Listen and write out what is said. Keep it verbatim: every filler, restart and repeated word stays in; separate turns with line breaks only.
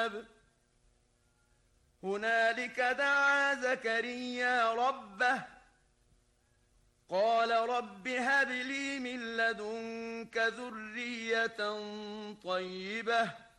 هنالك دعا زكريا ربه قال رب هب لي من لدنك ذرية طيبة